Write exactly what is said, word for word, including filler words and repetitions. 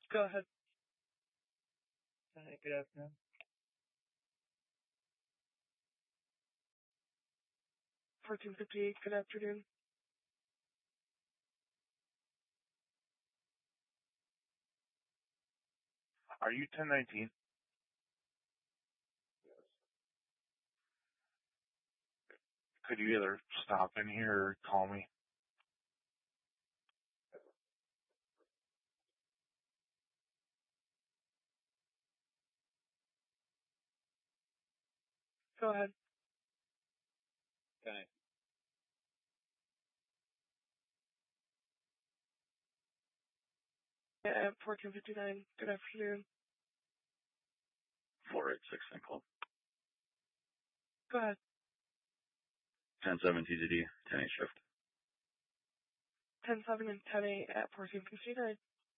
Go ahead. Hi, good afternoon. fourteen fifty-eight, good afternoon. Are you ten nineteen? Could you either stop in here or call me? Go ahead. Okay. At fourteen fifty-nine, good afternoon. four eight six Nicole. Go ahead. ten seven T Z D, ten eight shift. ten seven and ten eight at fourteen fifty-nine.